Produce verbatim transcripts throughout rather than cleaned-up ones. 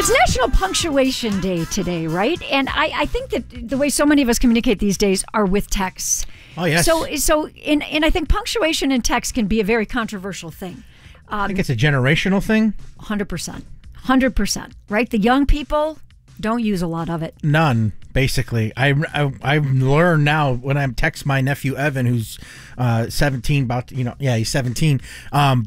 It's National Punctuation Day today, right? And I, I think that the way so many of us communicate these days are with texts. Oh, yes. So, so and, and I think punctuation in text can be a very controversial thing. Um, I think it's a generational thing. one hundred percent. one hundred percent, right? The young people don't use a lot of it. None, basically. I, I, I've learned now when I text my nephew Evan, who's uh, seventeen, about to, you know, yeah, he's seventeen. Um,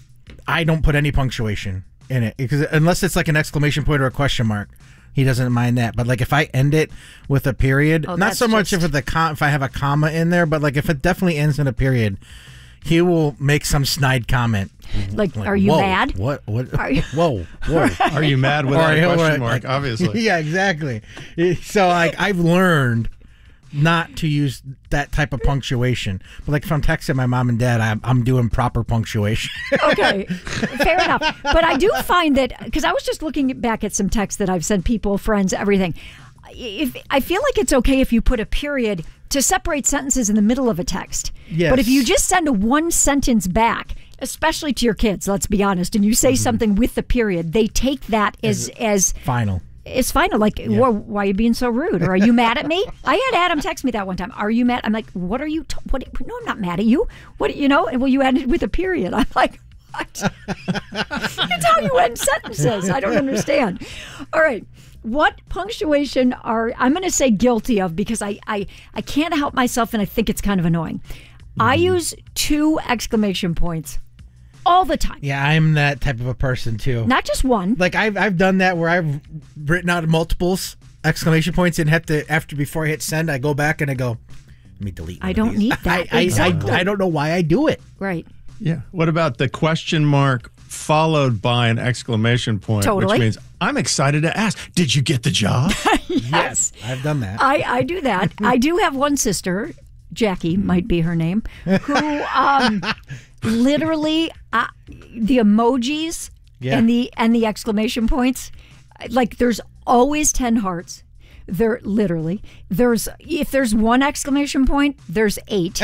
I don't put any punctuation in it because unless it's like an exclamation point or a question mark, he doesn't mind that. But like if I end it with a period, oh, not so much just... if the com- if I have a comma in there, but like if it definitely ends in a period, he will make some snide comment. Like, like are you whoa, mad? What? What? Are you... Whoa, whoa. Are you mad without a question mark? Obviously. Yeah, exactly. So like I've learned not to use that type of punctuation. But like if I'm texting my mom and dad, I'm, I'm doing proper punctuation. Okay, fair enough. But I do find that, because I was just looking back at some texts that I've sent people, friends, everything. If I feel like it's okay if you put a period to separate sentences in the middle of a text. Yes. But if you just send a one sentence back, especially to your kids, let's be honest, and you say mm-hmm. something with the period, they take that as as final. It's final. Like, yeah. well, why are you being so rude? Or are you mad at me? I had Adam text me that one time. Are you mad? I'm like, what are you? T- what? No, I'm not mad at you. What? You know? And well, you ended with a period. I'm like, what? That's how you end sentences. I don't understand. All right. What punctuation are I'm going to say guilty of because I, I I can't help myself and I think it's kind of annoying. Mm. I use two exclamation points all the time. Yeah, I'm that type of a person too. Not just one. Like I've I've done that where I've written out multiples exclamation points and have to after before I hit send I go back and I go, let me delete. I don't need that. I, exactly. I, I I don't know why I do it. Right. Yeah. What about the question mark followed by an exclamation point, totally. Which means I'm excited to ask, did you get the job? Yes. yes. I've done that. I, I do that. I do have one sister, Jackie might be her name, who um, literally uh, the emojis yeah. and the and the exclamation points, like there's always ten hearts. There literally there's if there's one exclamation point, there's eight.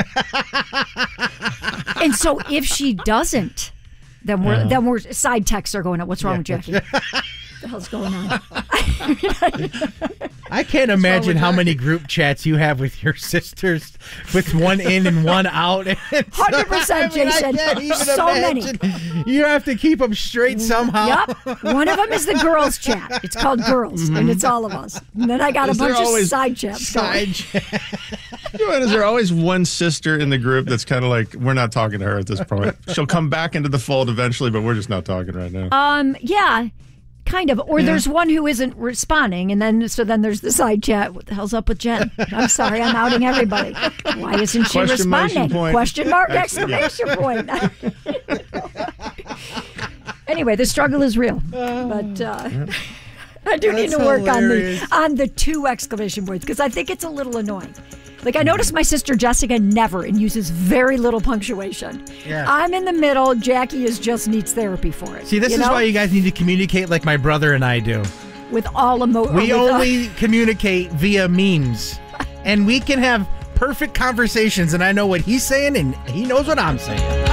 And so if she doesn't, then we're uh-huh. then we're side texts are going up. What's wrong yeah. with Jackie? What the hell's going on? I can't imagine how many group chats you have with your sisters with one in and one out. one hundred percent, Jason. I mean, so imagine. many. You have to keep them straight somehow. Yep. One of them is the girls chat. It's called girls, mm-hmm. and it's all of us. And then I got is a bunch of side chats. Side chat. You know, is there always one sister in the group that's kind of like, we're not talking to her at this point? She'll come back into the fold eventually, but we're just not talking right now. Um. Yeah. Kind of. Or yeah. there's one who isn't responding, and then so then there's the side chat. What the hell's up with Jen? I'm sorry, I'm outing everybody. Why isn't she Question responding? Point. Question mark, exclamation point. Anyway, the struggle is real. But uh, I do That's need to work hilarious. on the on the two exclamation points because I think it's a little annoying. Like, I noticed my sister Jessica never and uses very little punctuation. Yeah. I'm in the middle. Jackie is just needs therapy for it. See, this is know? why you guys need to communicate like my brother and I do. With all emo- We only all- communicate via memes. And we can have perfect conversations, and I know what he's saying, and he knows what I'm saying.